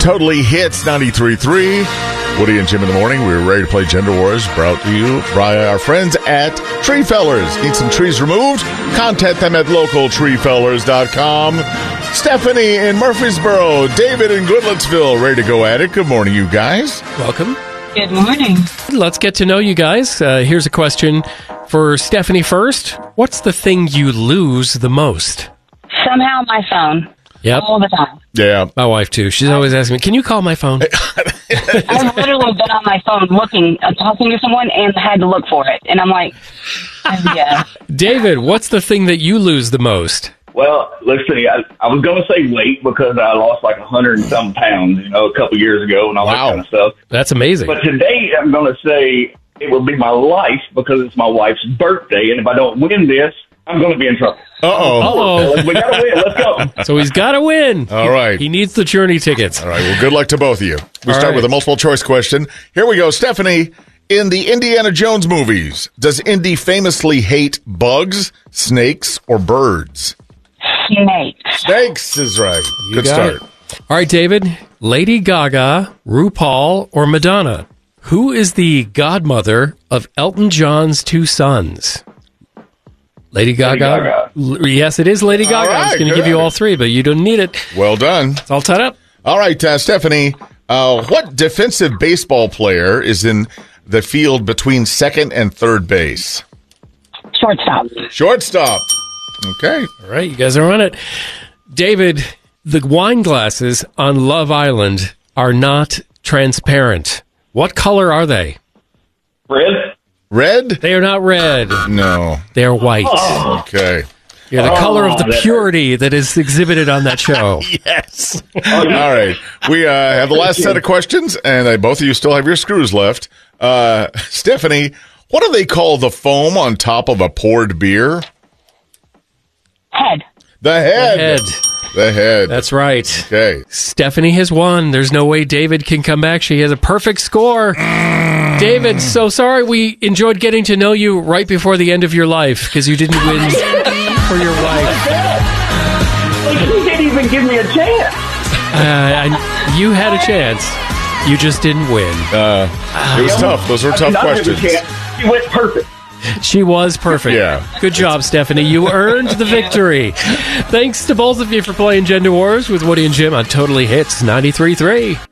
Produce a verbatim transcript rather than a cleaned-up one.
Totally Hits ninety-three point three. Woody and Jim in the morning. We're ready to play Gender Wars, brought to you by our friends at Tree Fellers. Need some trees removed? Contact them at local tree fellers dot com. Stephanie in Murfreesboro, David in Goodlettsville, ready to go at it. Good morning, you guys. Welcome. Good morning. Let's get to know you guys. Uh, here's a question for Stephanie first. What's the thing you lose the most? Somehow my phone. Yep. All the time. Yeah. My wife, too. She's always asking me, can you call my phone? I've literally been on my phone looking, uh, talking to someone and had to look for it. And I'm like, yeah. David, what's the thing that you lose the most? Well, let's see. I, I was going to say weight because I lost like a hundred and some pounds, you know, a couple years ago and all Wow. that kind of stuff. That's amazing. But today I'm going to say it will be my life because it's my wife's birthday. And if I don't win this, I'm going to be in trouble. Uh-oh. Uh-oh. We got to win. Let's go. So he's got to win. All right. He needs the journey tickets. All right, well, good luck to both of you. We All start right. with a multiple choice question. Here we go. Stephanie, in the Indiana Jones movies, does Indy famously hate bugs, snakes, or birds? Snake. Snakes is right. You Good got start. it. All right, David. Lady Gaga, RuPaul, or Madonna? Who is the godmother of Elton John's two sons? Lady Gaga. Gaga. L- yes, it is Lady Gaga. All I was right, going to give good. you all three, but you don't need it. Well done. It's all tied up. All right, uh, Stephanie, uh, what defensive baseball player is in the field between second and third base? Shortstop. Shortstop. Okay. All right, you guys are on it. David, the wine glasses on Love Island are not transparent. What color are they? Red? Red? They are not red. No. They are white. Okay. You're the Oh, color of the that purity that is exhibited on that show. Yes. All right. We uh, have the last set of questions, and uh, both of you still have your screws left. Uh, Stephanie, what do they call the foam on top of a poured beer? Head. The head. The head. The head. That's right. Okay. Stephanie has won. There's no way David can come back. She has a perfect score. David, so sorry we enjoyed getting to know you right before the end of your life because you didn't win for your wife. He didn't even give me a chance. Uh, I, you had a chance. You just didn't win. Uh, it was tough. Those were I tough did not have a questions. chance. He went perfect. She was perfect. Yeah. Good job, Stephanie. You earned the victory. Thanks to both of you for playing Gender Wars with Woody and Jim on Totally Hits ninety-three point three.